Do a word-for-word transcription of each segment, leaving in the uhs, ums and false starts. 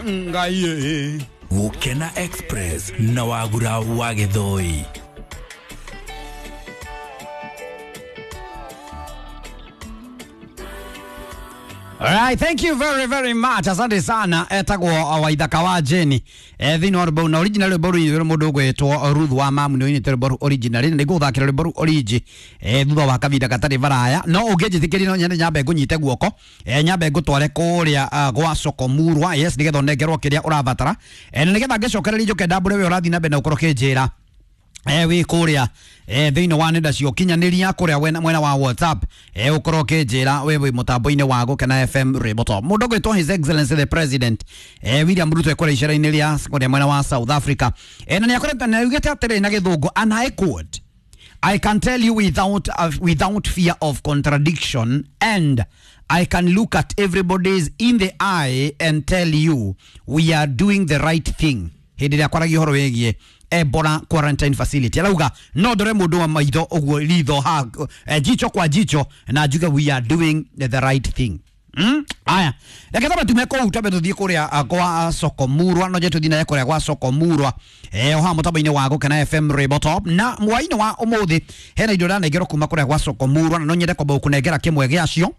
Ngai Gukena Express na wagura wa Githoi. Alright, thank you very very much. Asante sana. Etagwo Waithaka wa Jeni. Eh thino rbo na original boru yiro mundu gwetwo Ruth wa Mamu no ini boru original ni guthakira boru origi. Eh thutha wa kavinda gatari varaya. No ungejithikiri no nyende nyambe ngunyite guoko. Eh nyambe ngutware kuria gwa Sokomurwa. Yes nigetho nengerwo kiria urabatara. Eh nigetha ngecokereria njuke ndambure we urathi na be na ukoroke njira. Eh wi kuria eh thino wa nenda cio kinyaniria kuria wena mwena wa WhatsApp eh ukoroke njira wewe mutambo-ine wa Gukena F M Reboto mundu gwetwo His Excellency the President eh William Ruto ekore icera-ini ria kuria mwena wa South Africa eh na niakorete na ugete atere na githungu and I quote, I can tell you without uh, without fear of contradiction, and I can look at everybody's in the eye and tell you we are doing the right thing. Hindi ria kwaragia horo wegie Ebola quarantine facility. Alauga no dore mundu wa maitho ogwo litho ha eh, jicho kwa jicho na juga we are doing the right thing. Mm? Aya. Lekeza tumeko utabe tuthie kuria kwa Sokomurwa no jetu thina kuria kwa Sokomurwa. Eh oha mutaba-ine wa Gukena F M Reboto na mwaine wa umuthi hena indo ndanegero kuma kuria kwa Sokomurwa no nyende kwamba kunengera kimwe giacio.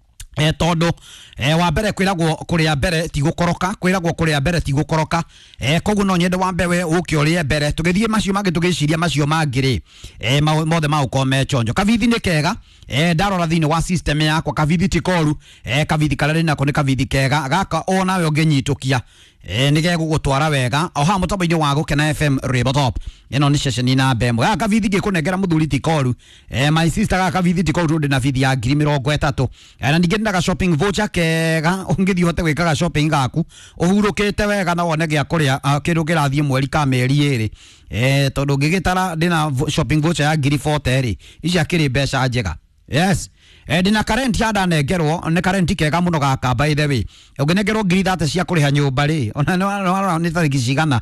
Eh todo eh wa mbere kwiragwo kuria mbere ti gukoroka kwiragwo kuria mbere ti gukoroka eh koguo no nyende wa mbere ukiorie mbere tugithie macio mangi tugiciria macio mangiri eh mothe ma ukome chonjo kavithi ni kega eh ndarora thini wa system yakwa kavithi tikoru eh kavithi kalari nako ni kavithi kega gaka ona we ungenyitukia eh nige gugutwara wega oha mutambo-ine wa Gukena F M Reboto ino ni session na bembo gaka kavithi gikunengera muthuri tikoru eh my sister gaka kavithi tikoru ndi na vithi ya ngiri mirongo itatu eh na ndigenda ga shopping voucher kega ungithi hote gwikaga shopping gaku uhurukite wega na wone gya kuria kindu kirathie mweri ka meri eri eh tondu ngigitara ndina shopping voucher ya ngiri forty ri icia kiri mbeca njega. Yes. Eh dina current ya ndanengerwo ne current kega muno gaka by the way ugenegerwo ngiri thirty cia kuriha nyumba ri ona no ni tariki cigana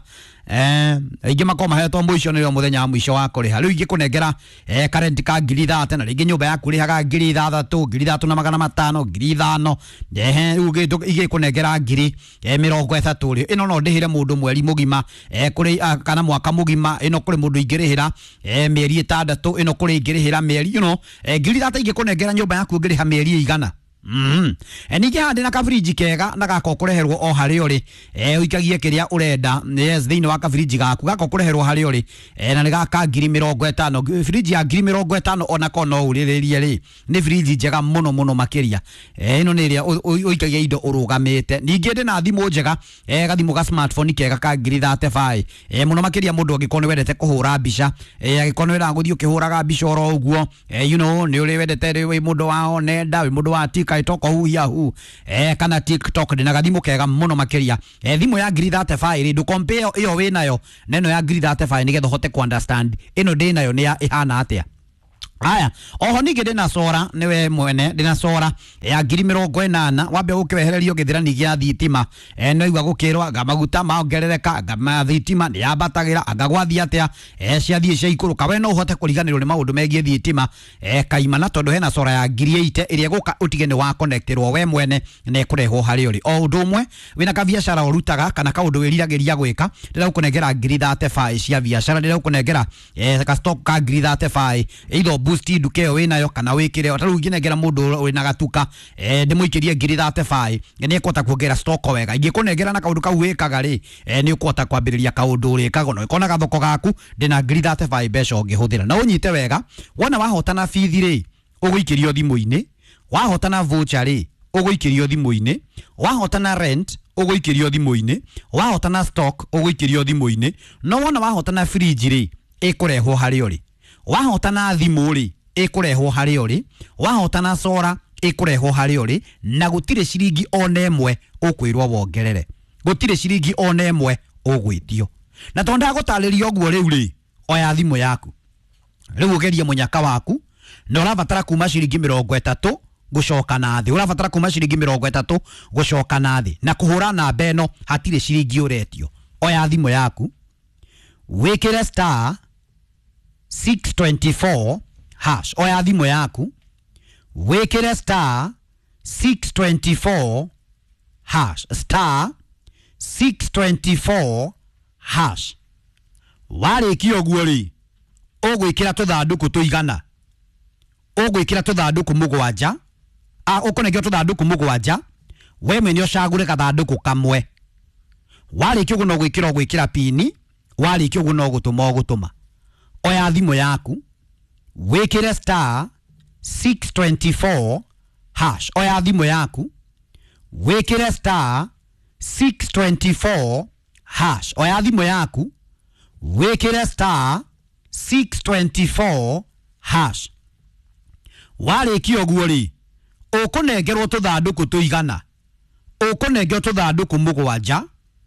eh ingi makoma hetwo mwisho ni muthenya mwisho wa kuriha riu ingi kunengera eh current ka ngiri thirty na ringi nyumba ya kurihaga ngiri thirty ngiri thirty na magana matano ngiri five eh riu ingi kunengera ngiri eh mirongo ithatu ri ino no ndihire mundu mweri mugima eh kuri kana mwaka mugima ino kuri mundu ingirihira eh mieri itandatu ino kuri ingirihira mieri you know eh ngiri thirty ingi kunengera nyumba yaku ngiriha mieri igana. Mhm. Enige hande na kafriji kega na gako kureherwo o hari uri eh uikagie kiria urenda. Yes thini wa kafriji gaku gako kureherwo hari uri eh na gaka ngiri mirongo itano friji ya ngiri mirongo itano ona kono uriririe ri ni friji njega muno muno makiria eh ino ni ria uikagie indo urugamite ningi ndi na thimu njega eh gathimu ga smartphone kega ka ngiri thirty-five eh muno makiria mundu angikone wendete kuhura mbica eh angikone wenda guthio kihuraga mbica oro uguo eh you know ni uri wendete ri mundu wa nenda wi mundu wa tika itoko hu yahu eh kana TikTok dina gathimu kega muno makiria eh thimu ya ngiri thirty-five ri du compare iyo we nayo neno ya ngiri thirty-five nigetho hote ku understand ino ndi nayo ni ya ihana atia. Aya oho ningi ndina sora niwe mwene ndina sora ya ngiri mirongo inana wambe ukiwehererio githirani gia thitima eh no igwa gukirwa gamaguta maongerereka gama thitima ni yambatagira agagwathi atia eh ciathie cia ikuruka we no uhote kuriganirwo ni maundu megie thitima eh kaimana tondu hena sora ya ngiri eighty iria guka utige ni wa connectirwo we mwene ne kurehwo hari uri o undu umwe wina ka biashara urutaga kana ka undu wiriragiria gwika ndira ukunengera ngiri thirty-five cia biashara ndira ukunengera eh ka stock ka ngiri thirty-five either boost duke we nayo kana wikire otaru nginegera mundu we na gatuka eh ndimuikirie ngiri thirty-five ni kwota kuongera stock wega ingikunengera na kaundu kau wikaga ri eh ni kwota kwambiriria kaundu ri kago no ikona gathoko gaku ndina ngiri thirty-five mbeca ungihuthira na unyite wega wona wahotana fithi ri uguikirio thimu-ini wahotana voucher ri uguikirio thimu-ini wahotana rent uguikirio thimu-ini wahotana stock uguikirio thimu-ini no wona wahotana fridge ri ikurehwo hari uri wahotana thimu ri ikurehwo hari uri wahotana sora ikurehwo hari uri na gutire ciringi ona emwe ukwirwo wongerere gutire ciringi ona emwe ugwitio na tonda gutaririo guo riu ri oya thimu yaku riu ugerie munyaka waku na urabatara kuma ciringi mirongo itatu gucoka na thi urabatara kuma ciringi mirongo itatu gucoka na thi na kuhura na beno hatire ciringi uretio oya thimu yaku wikire star six twenty-four hash oya thimu yaku wikire star six twenty-four hash star six twenty-four hash warikio guori ogwikira tuthanduku tuigana ogwikira tuthanduku mugwanja a ukonegio tuthanduku mugwanja we mwenye ocagure gathanduku kamwe warikio guno gwikira gwikira pini warikio guno gutuma gutuma oya thimu yaku wikire star six twenty-four hash oya thimu yaku wikire star six twenty-four hash oya thimu yaku wikire star six twenty-four hash warikio guori ukunengerwo tuthanduku tuigana ukunengerwo tuthanduku mugwanja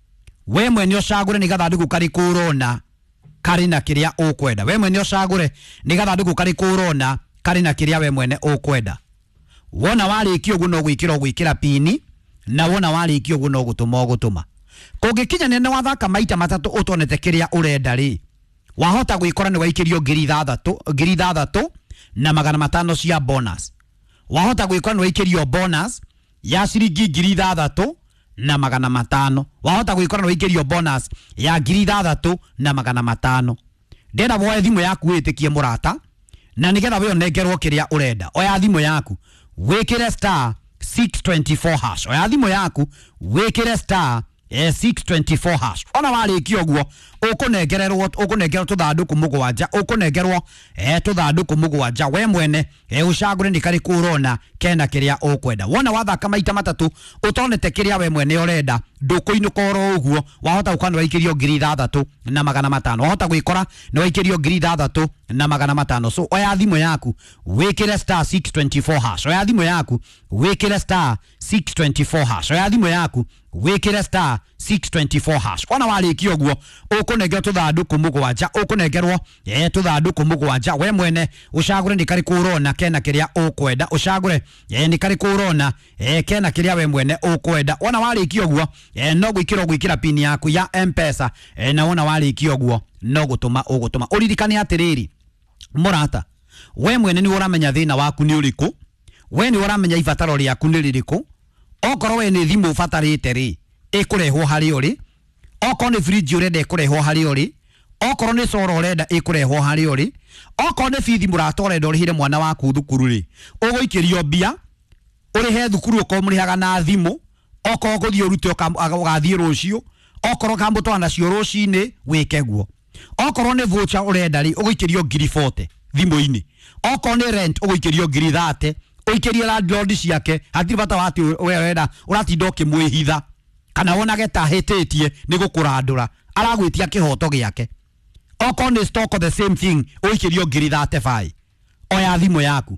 we mwene ocagure ni gathanduku kari kurona kari na kiria ukwenda we mwene ocagure ni gathanduku kari kurona kari na kiria we mwene ukwenda wona warikio guno gwikira gwikira pini na wona warikio guno gutuma gutuma kungikinya nene wathaka maita matatu utonete kiria urenda ri wahota gwikora ni waikirio ngiri ithathatu ngiri ithathatu na magana matano cia bonus wahota gwikora ni waikirio bonus ya ciringi ngiri ithathatu na magana matano wahota gwikora ni waikirio bonus ya ngiri ithathatu na magana matano ndenda woe thimu yaku witikie murata na nigetha we onengerwo kiria urenda oya thimu yaku wikire star six twenty-four hash oya thimu yaku wikire star eh, six twenty-four hash ona warikio guo ukunengererwo ukunengerwo tuthanduku mugwanja ukunengerwo eh tuthanduku mugwanja we mwene eh ucagure ni kari kurona kena kiria ukwenda wona wathaka maita matatu utonete kiria we mwene urenda ndukuinukoro uguo wahota ukana waikirio ngiri ithathatu na magana matano wahota gwikora ni waikirio ngiri ithathatu na magana matano so oya thimu yaku wikire star six twenty-four hash oya thimu yaku wikire star six twenty-four hash oya thimu yaku wikire star six twenty-four hash ona warikio guo ukunengerwo tuthanduku mugwanja ukunengerwo eh tuthanduku mugwanja we mwene ucagure ni kari kurona kena kiria ukwenda ucagure eh ni kari kurona eh kena kiria we mwene ukwenda ona warikio guo eh no gwikira gwikira pini yaku ya M-Pesa eh na ona warikio guo no gutuma ugutuma uririkane atiriri murata we mwene ni uramenya thina waku ni uriku we ni uramenya ibataro riaku ni ririku okorwo we ni thimu ubatarite ri ikurehwo hari uri okorwo ni fridge urenda ikurehwo hari uri okorwo ni coro urenda ikurehwo hari uri okorwo ni fithi murata urenda urihire mwana waku thukuru ri uguikirio mbia urihe thukuru ukomurihaga na thimu okorwo guthii urute ugathii rucio okorwo kambutwana cio rucini wike guo okorwo ni voucher urenda ri uguikirio ngiri forty thimu-ini okorwo ni rent uguikirio ngiri thirty uikirie landlord ciake hatiri bata wati we wenda uratinda ukimwihitha kana wonage ta hititie ni gukurandura aragwitia kihoto giake okorwo ni stock the same thing uikirio ngiri thirty-five oya thimu yaku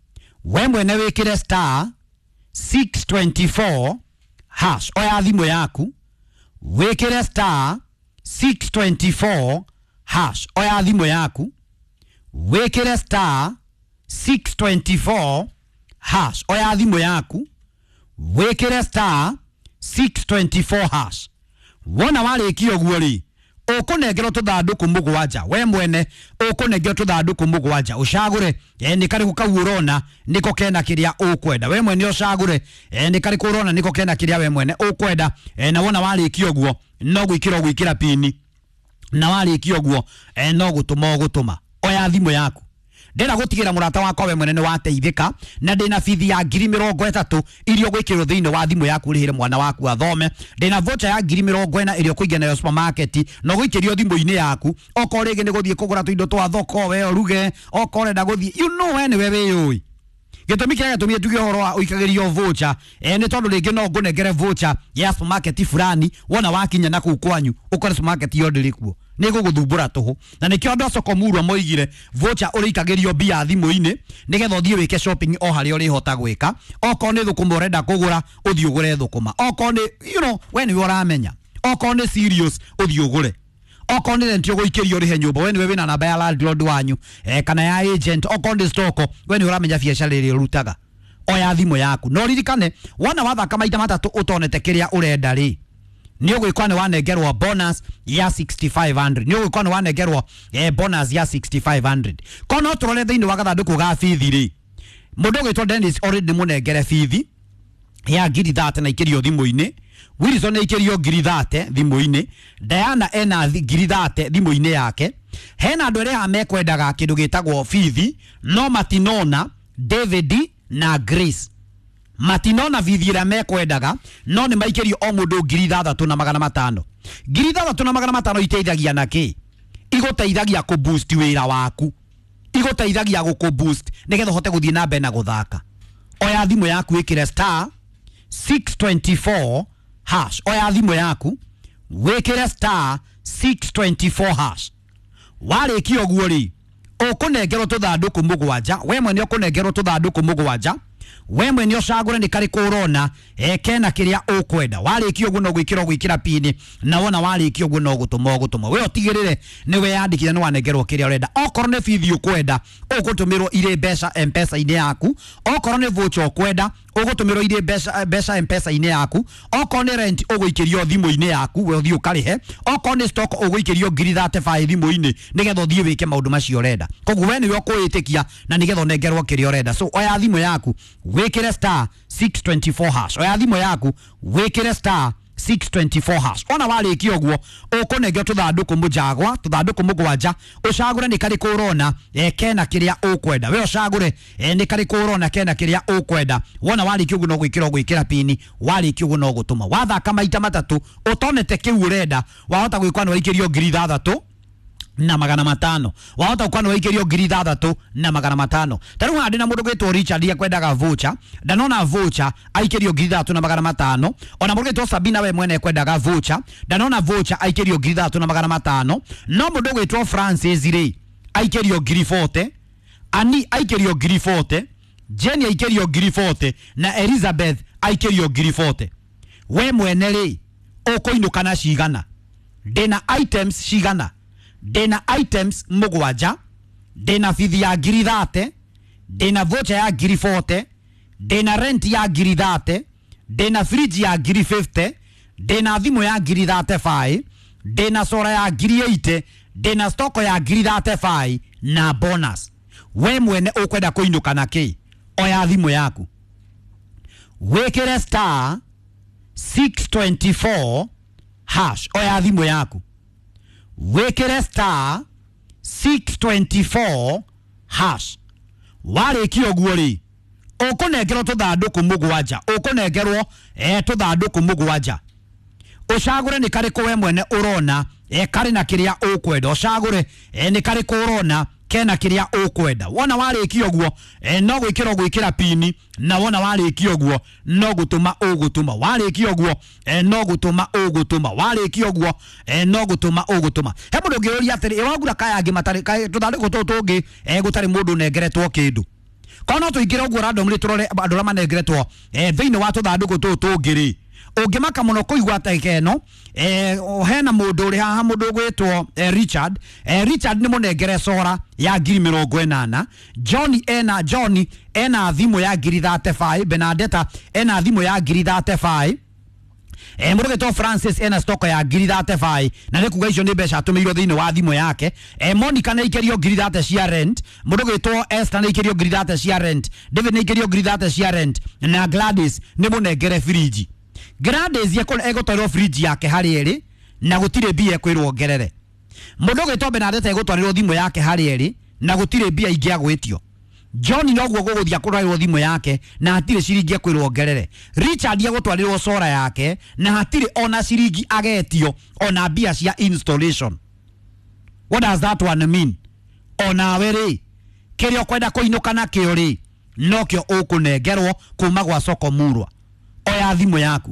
we mwene wikire star six twenty-four hash oya thimu yaku wikire star six twenty-four hash oya thimu yaku wikire star six twenty-four hash oya thimu yaku wikire star six twenty-four hash wona warikio guo ri ukunengerwo tuthanduku mugwanja we mwene ukunengerwo tuthanduku mugwanja ucagure eh ni kari gukawurona niko kena kiria ukwenda we mwene ucagure eh ni kari kurona niko kena kiria we mwene ukwenda eh na wona warikio guo no gwikira gwikira pini na warikio guo eh no gutuma gutuma oya thimu yaku ndera gutigira murata wakwa we mwene wateithika na ndina fithi ya ngiri mirongo itatu irio gwikirwo thiini wa thimu yaku rihire mwana waku athome ndina voucher ya ngiri mirongo ina irio kuigana yo supermarket no gwikirio thimu-ini yaku oko rigi ni guthie kugura tuindo twa thoko we oruge oko renda guthie you know we ni we wiyui gitumi kiria gitumie tuge horo wa uikagirio voucher eh ni tondu ringi no ngunengere voucher ya supermarket fulani wona wakinya na ku kwanyu ukore supermarket yodiri kuo ni guguthumbura tuhu na nikio ndo soko murwa moigire voucher urikagirio bia thimu-ini nigetha uthie wike shopping o hari uri hota gwika oko ni thukuma urenda kugura uthie ugure thukuma oko ni you know we ni uramenya oko ni serious uthie ugure oko ni rent uguikirio rihe nyumba we ni we wina namba ya landlord wanyu eh kana ya agent oko ni stock we ni uramenya biashara iri rutaga oya thimu yaku no ririkane wona wathaka maita matatu utonete kiria urenda ri ni ugwikwa ni wanengerwo bonus ya sixty-five hundred ni ugwikwa ni wanengerwo eh bonus ya sixty-five hundred kono turore thiini wa gathanduku ga fithi ri mundu gwitwo Dennis already munengere fithi ya ngiri thirty na ikirio thimu-ini Wilson aikirio ngiri thate thimu-ini, Diana ena ngiri thate thimu-ini yake. Hena andu aria mekwendaga kindu gitagwo bithi no matinona David na Grace. Matinona bithi ira mekwendaga no ni maikirio o mundu ngiri thate na magana matano. Ngiri thate na magana matano iteithagia na ki? Igũteithagia ku boost wira waku. Igũteithagia guku boost nigetha hote guthie na mbere na guthaka. Oya thimu yaku ikire star six twenty-four hash. Oya thimu yaku wikire star six twenty-four hash. Warikio guo ri ukunengerwo tuthanduku mugwanja. We mwene ukunengerwo tuthanduku mugwanja. We mwene ucagure ni kari kurona ekena kiria ukwenda. Warikio guo no gwikira gwikira pini na wona warikio guo no gutuma gutuma. We otigirire ni we yandikire no wanengerwo kiria urenda. Okorwo ni bithi ukwenda ugutumirwo ire mbeca M-Pesa ine yaku. Okorwo ni voucher ukwenda ugutumirwo ire mbeca mbeca M-Pesa ine yaku. Okorwo ni rent uguikirio thimu ine yaku we uthii ukarihe. Okorwo ni stock uguikirio ngiri thirty-five thimu ine nigetha uthii wike maundu macio urenda. Koguo we ni we kuitikia na nigetha unengerwo kiria urenda. So oya thimu yaku wikire star six twenty-four hash. Oya thimu yaku wikire star six twenty-four hash. Ona warikio guo ukunengero tuthanduku mujagwa tuthanduku mugwanja ucagure ni kari kurona ekena kiria ukwenda. We ucagure e, ni kari kurona kena kiria ukwenda. Wona warikio guo no gwikira gwikira pini warikio guo no gutuma. Wathaka maita matatu utonete kiu urenda wahota gwikwana waikirio ngiri thatu na magana matano. Wahota ukwana waikirio ngiri thatu na magana matano. Taru handi na mundu gwitwo Richard ya kwendaga voucher. Ndanona voucher aikirio ngiri thatu na magana matano. Ona mundu gwitwo Sabina we mwene kwendaga voucher. Ndanona voucher aikirio ngiri thatu na magana matano. No mundu gwitwo Francis ri aikirio ngiri forty. Ani aikirio ngiri forty. Jenny aikirio ngiri forty na Elizabeth aikirio ngiri forty. We mwene ri ukuinuka na cigana. Dena items cigana. Dena items mugwanja. Dena bithi ya ngiri thate. Dena voucher ya ngiri forty. Dena rent ya ngiri thate. Dena fridge ya ngiri fifty. Dena thimu ya ngiri thirty-five. Dena sora ya ngiri eighty. Dena stock ya ngiri thirty-five na bonus. We mwene ukwenda kuinuka na ki? Oya thimu yaku wikire star six twenty-four hash. Oya thimu yaku wikire star six twenty-four hash. Warikio guo ri ukunengerwo tuthanduku mugwanja. Ukunengerwo eh tuthanduku mugwanja. Ucagure ni kari we mwene urona eh kari na kiria ukwenda. Ucagure eh ni kari kurona kena kiria ukwenda. Wona warikio guo eh no gwikira gwikira pini na wona warikio guo no gutuma ugutuma. Warikio guo eh no gutuma ugutuma. Warikio guo eh no gutuma ugutuma. He mundu ngiuria atiri iwagura kaya ngi matari kai tuthanduku tutu ngi eh gutari mundu nengeretwo kindu. Kono tuingire uguo random ri turore andu ra manengeretwo eh thiini wa tuthanduku tutu ngiri. Ungimaka muno kuigwa ta ikeno eh hena mundu uri haha mundu gwitwo eh, Richard eh, Richard ni munengere sora ya ngiri mirongo inana. Johnny ena Johnny ena thimu ya ngiri thirty-five. Benadetta ena thimu ya ngiri thirty-five. Eh mundu gwitwo Francis ena stock ya ngiri thirty-five na ni kuga icio ni mbeca atumiirwo thiini wa thimu yake. Eh Monica na ikirio ngiri thirty cia rent. Mundu gwitwo Esther na ikirio ngiri thirty cia rent. David na ikirio ngiri thirty cia rent na Gladys ni munengere fridge. Gladys yakole egotwarwo fridge yake hari eri na gutire bia kwirwo ngerere. Mundu gwitwo Benadetta egotwarwo thimu yake hari eri na gutire bia ingi agwitio. John no guo guguthia kurarwo thimu yake na hatire ciringi kwirwo ngerere. Richard egotwarwo sora yake na hatire ona ciringi agetio ona bia cia installation. What does that one mean? Ona weri kirio kwenda kuinuka na kio ri nokio ukunengerwo kuma gwa soko murwa. Oya thimu yaku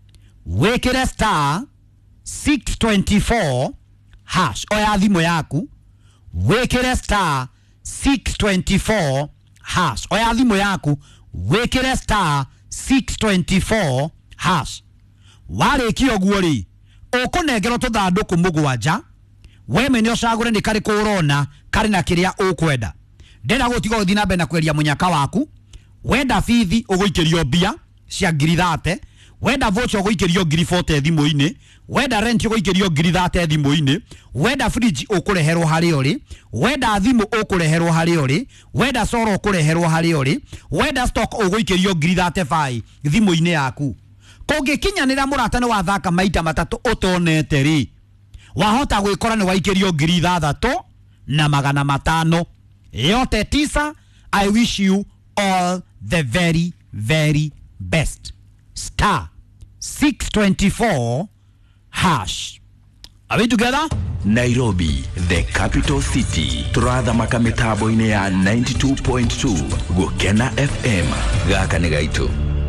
wikire star six twenty-four hash. Oya thimu yaku wikire star six twenty-four hash. Oya thimu yaku wikire star six twenty-four hash. Warikio guo ri ukunengerwo tuthanduku mugwanja. We mene ucagure ni kari kurona kari na kiria ukwenda. Ndenda gutiga uthi na mbere na kweria munyaka waku. Wenda bithi uguikirio bia cia ngiri thate. Wenda voucher uguikirio ngiri forty thimu-ini. Wenda rent uguikirio ngiri thate thimu-ini. Wenda fridge ukureherwo hari uri. Wenda thimu ukureherwo hari uri. Wenda soro ukureherwo hari uri. Wenda stock uguikirio ngiri thirty-five thimu-ini yaku. kungikinyanira murata ni wathaka maita matatu utonete ri wahota gwikora ni waikirio ngiri ithathatu na magana matano yote tisa. I wish you all the very very best. Star six twenty-four hash. Are we together? Nairobi, the capital city. Turatha makamitabo ine ya ninety-two point two Gukena F M. Gaka negaito.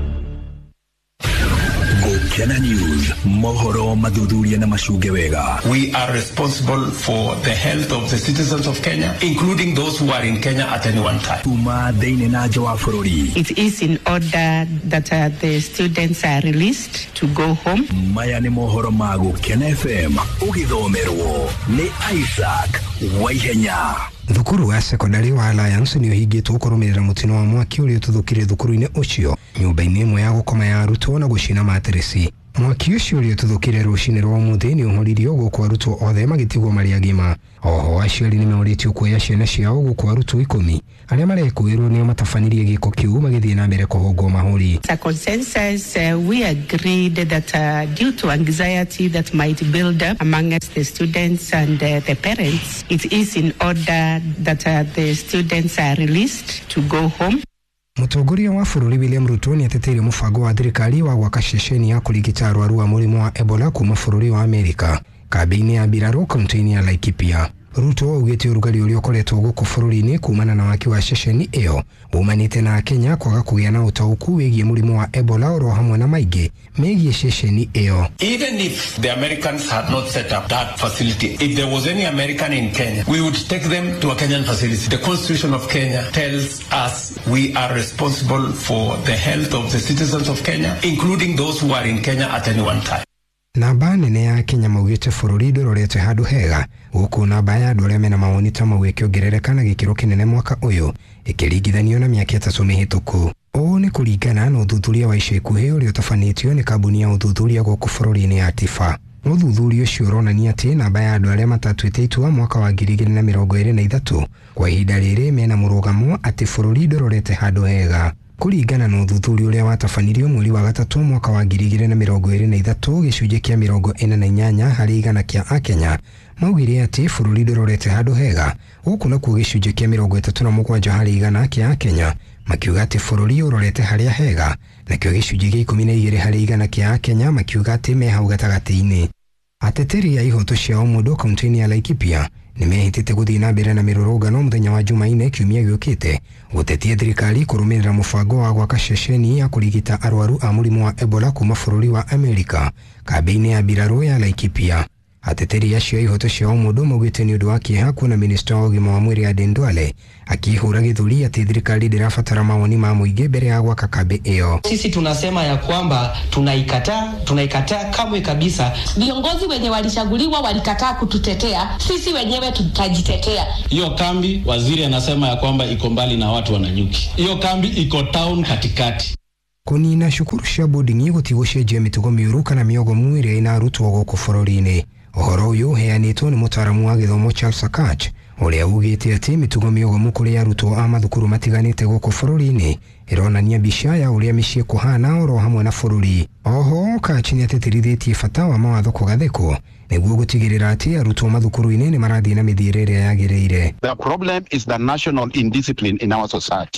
Gukena News, mohoro madudhuria na mashuge wega. We are responsible for the health of the citizens of Kenya, including those who are in Kenya at any one time. Tuma deine na jawa furori. It is in order that uh, the students are released to go home. Maya ni mohoro ma Gukena F M. Ugithomerwo ni Isaac Waihenya. Thukuru wa sekondari wa Alliance ni uhigitwo kurumirira mutino wa mwaki uri ututhukire thukuru-ini ucio nyumba-ini imwe ya gukoma ya arutwo na gucina materesi. Mwaki ucio uri ututhukire rucini rwa umuthi ni uhoririo guku arutwo othe magitigwo mari agima. Oho aciari ni meoritio kuoya ciana ciao guku arutwo ikumi aria marekuirwo ni matafanirie giko kiu magithie na mbere kuhongwo mahuri. As a consensus, uh, we agreed that uh, due to anxiety that might build up amongst the students and uh, the parents, it is in order that uh, the students are released to go home. Mutongoria wa bururi William Ruto ni ateteire mubango wa thirikari wa gwaka ceceni ya kurigita arwaru a murimu wa Ebola kuma bururi wa Amerika kambini ya Biraro kaunti ya Laikipia. Ruto augite urugari uri ukoretwo guku bururi-ini kumana na waki wa ceceni iyo umanite na Kenya kwaga kugia na utauku wigie murimu wa Ebola oro hamwe na maige megie ceceni iyo. Even if the Americans had not set up that facility, if there was any American in Kenya, we would take them to a Kenyan facility. The Constitution of Kenya tells us we are responsible for the health of the citizens of Kenya, including those who are in Kenya at any one time. Namba nene ya Kenya maugite bururi ndororete handu hega guku namba ya andu aria mena mawoni ta mau ikiongerereka na gikiro kinene mwaka uyu ikiringithanio na miaka itatu mihituku. Ũũ ni kuringana na uthuthuria wa ica ikuhĩ uria utafanitio ni kambuni ya uthuthuria guku bururi-ini ya Tifa. Uthuthuria ucio uronania ati namba ya andu aria matatuite itua mwaka wa ngiri igĩrĩ na mĩrongo ĩrĩ na ithatũ kwa ihinda rĩrĩ mena mũrũgamo ati bururi ndororete handu hega. Kuringana na uthuthuria uria watafanirio mweri wa gatatu mwaka wa ngiri igĩrĩ na mĩrongo ĩrĩ na ithatũ gĩcunjĩ kia mĩrongo ĩna na inyanya harĩ igana kia Akenya maugire ati bururi ndororete handu hega guku nakuo gĩcunjĩ kia mĩrongo ĩtatũ na mũgwanja harĩ igana kia Akenya makiuga ati bururi urorete haria hega nakio gĩcunjĩ gia ikũmi na igĩrĩ harĩ igana kia Akenya makiuga ati me hau gatagatĩ-inĩ. Ateteri ya ihoto cia ũmũndũ kaunti-inĩ ya Laikipia ni mehitite guthii na mbere na mirurungano muthenya wa Jumaine kiumia giukite gutetia thirikari kurumirira mubango wa gwaka ceceni ya kurigita arwaru a murimu wa Ebola kuma bururi wa Amerika kambini ya Biraro ya Laikipia. Ateteri acio ihoto cia ũmũndũ maugite ni undu wa kieha kuona minista wa ũgima wa mwĩrĩ Aden Duale akihura githuri ati thirikari ndirabatara mawoni ma muingi mbere ya gwaka kambi iyo. Sisi tunasema ya kwamba tunaikataa tunaikataa kamwe kabisa. Viongozi wenye walishaguliwa walikataa kututetea, sisi wenyewe tutajitetea. Hiyo kambi waziri anasema ya kwamba iko mbali na watu wananyuki. Hiyo kambi iko town katikati. Kunina shukuru cia boarding gutigocenjia mitugo miuru kana miogo mwire ina arutwo guku bururi-ini. Uhoro uyu heanitwo ni mutaramu wa githomo Charles Sakach uria ugite ati mitugo miogomu kuri arutwo a mathukuru matiganite guku bururi-ini ironania mbica ya uria micii kuhana oro hamwe na bururi. Oho Kach ni ateterithitie bata wa mawatho kugathikwo niguo gutigirira ati arutwo mathukuru-ini ni marathie na mithiire iria yagiriire. The problem is the national indiscipline in our society.